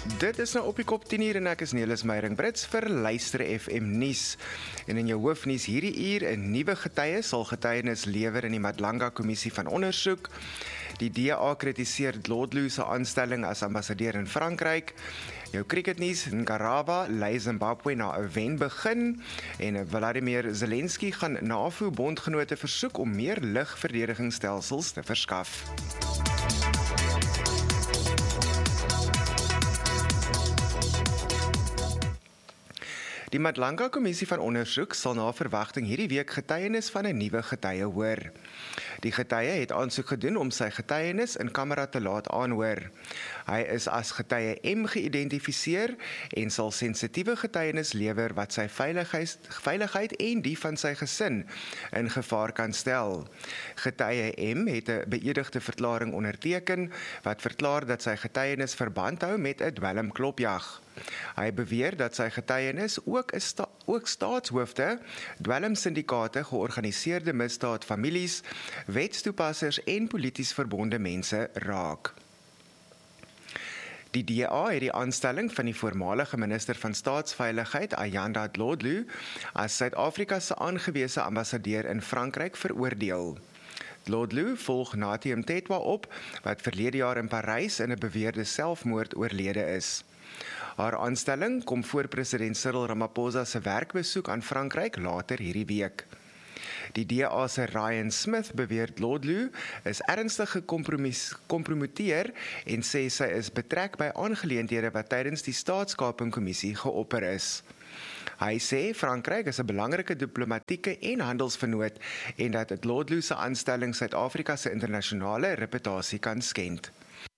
Dit is nou op die kop 10 uur en ek is Nelis Meyering-Brits vir Luister FM Nuus. En in jou hoofnuus hierdie uur, 'n nuwe getuie sal getuienis lewer in die Madlanga Kommissie van Ondersoek. Die DA kritiseer Dlodlo se aanstelling as ambassadeur in Frankryk. Jou cricketnuus, Ngarava lei Zimbabwe na 'n wen begin en Vladimir Zelensky gaan NAVO-bondgenote versoek om meer lugverdedigingsstelsels te verskaf. Die Madlanga Kommissie van Ondersoek sal na verwagting hierdie week getuienis van 'n nuwe getuie hoor. Die getuie het aansoek gedoen om sy getuienis in kamera te laat aanhoor. Hy is as getuie M geïdentifiseer en sal sensitiewe getuienis lewer wat sy veiligheid en die van sy gesin in gevaar kan stel. Getuie M het 'n beëdigde verklaring onderteken wat verklaar dat sy getuienis verband hou met 'n dwelmklopjag. Hy beweer dat sy getuienis ook staatshoofde, dwelmsyndikaate, georganiseerde misdaad families, wetstoepassers en polities verbonde mense raak. Die DA het die aanstelling van die voormalige minister van Staatsveiligheid, Ayanda Dlodlo, as Suid-Afrika se aangewese ambassadeur in Frankryk veroordeel. Dlodlo volg Nathi Mthethwa op, wat verlede jaar in Parys in 'n beweerde selfmoord oorlede is. Haar aanstelling kom voor president Cyril Ramaphosa se werkbesoek aan Frankryk later hierdie week. Die DA se Ryan Smith beweer Dlodlo is ernstig gekompromiteer en sê sy is betrek by aangeleenthede wat tydens die staatskapingkommissie geopper is. Hy sê Frankryk is 'n belangrike diplomatieke en handelsvernoot en dat Dlodlo se aanstelling Suid-Afrika se internasionale reputasie kan skend.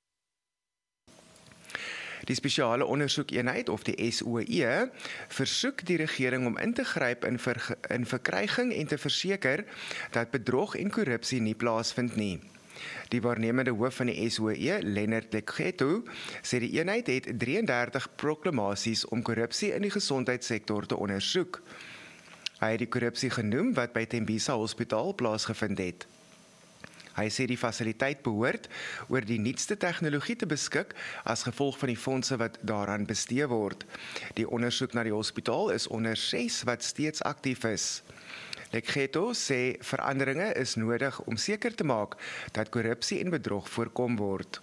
Die spesiale ondersoekeenheid, of die SOE, versoek die regering om in te gryp in verkryging en te verseker dat bedrog en korrupsie nie plaasvind nie. Die waarnemende hoof van die SOE, Leonard Lekgetho, sê die eenheid het 33 proklamasies om korrupsie in die gesondheidssektor te ondersoek. Hy het die korrupsie genoem wat by Tembisa Hospitaal plaasgevind het. Hy sê die fasiliteit behoort oor die nuutste tegnologie te beskik as gevolg van die fondse wat daaraan bestee word. Die ondersoek na die hospitaal is onder 6 wat steeds aktief is. Lekgetho sê veranderinge is nodig om seker te maak dat korrupsie en bedrog voorkom word.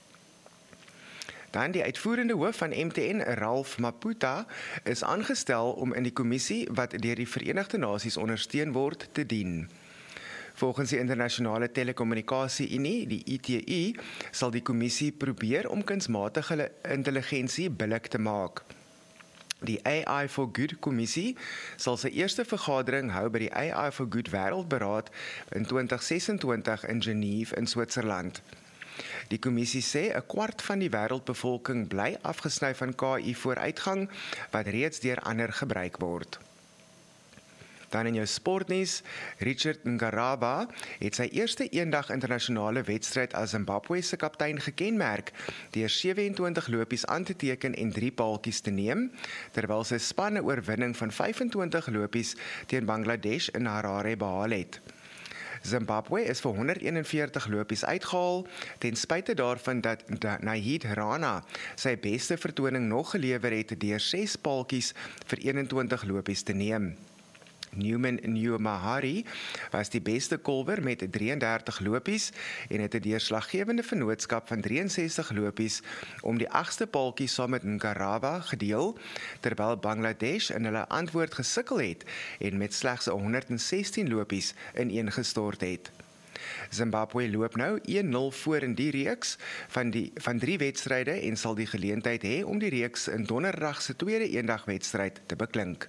Dan die uitvoerende hoof van MTN, Ralph Maputa, is aangestel om in die kommissie wat deur die Verenigde Nasies ondersteun word te dien. Volgens die Internasionale Telekommunikasie-Unie, die ITU, sal die kommissie probeer om kunsmatige intelligensie billik te maak. Die AI for Good kommissie sal sy eerste vergadering hou by die AI for Good Wêreldberaad in 2026 in Genève in Switserland. Die kommissie sê 'n kwart van die wêreldbevolking bly afgesny van KI vooruitgang wat reeds deur ander gebruik word. Dan in jou sportnuus, Richard Ngarava het sy eerste eendag internasionale wedstryd as Zimbabwe se kaptein gekenmerk deur 27 lopies aan te teken en 3 paaltjies te neem, terwyl sy span 'n oorwinning van 25 lopies teen Bangladesh in Harare behaal het. Zimbabwe is vir 141 lopies uitgehaal, ten spyte daarvan dat Nahid Rana sy beste vertoning nog gelewer het deur 6 paaltjies vir 21 lopies te neem. Newman Nyumahari was die beste kolwer met 33 lopies en het 'n deurslaggewende vennootskap van 63 lopies om die 8ste paaltjie saam met Ngarava gedeel, terwyl Bangladesh in hulle antwoord gesukkel het en met slegs 116 lopies ineengestort het. Zimbabwe loop nou 1-0 voor in die reeks van 3 wedstryde en sal die geleentheid hê om die reeks in donderdag se tweede eendagwedstryd te beklink.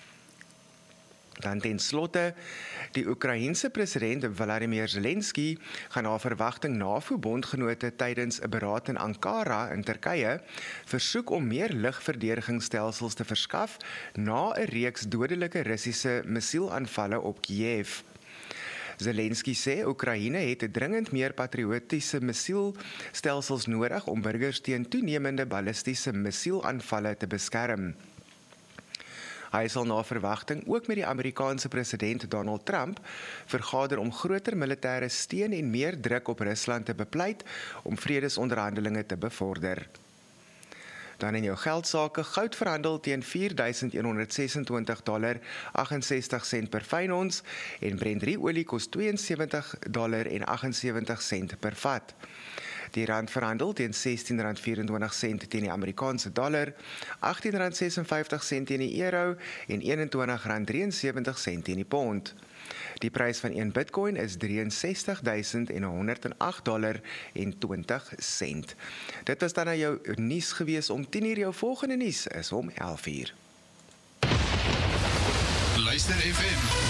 Dan ten slotte, die Oekraïense president Vladimir Zelensky gaan na verwagting NAVO-bondgenote tydens 'n beraad in Ankara in Turkye versoek om meer lugverdedigingsstelsels te verskaf na 'n reeks dodelike Russiese missielaanvalle op Kiev. Zelensky sê Oekraïne het dringend meer patriotiese missielstelsels nodig om burgers teen toenemende ballistiese missielaanvalle te beskerm. Hy sal na verwagting ook met die Amerikaanse president Donald Trump vergader om groter militêre steun en meer druk op Rusland te bepleit om vredesonderhandelinge te bevorder. Dan in jou geldsaake, goud verhandel teen $4,126.68 per fyn ons en Brent olie kos $72.78 per vat. Die rand verhandel teen R16.24 teen die Amerikaanse dollar, R18.56 teen die euro en R21.73 teen die pond. Die prys van 1 Bitcoin is $63.108.20. Dit was dan nou jou nuus gewees om 10:00. Jou volgende nuus is om 11:00. Luister FM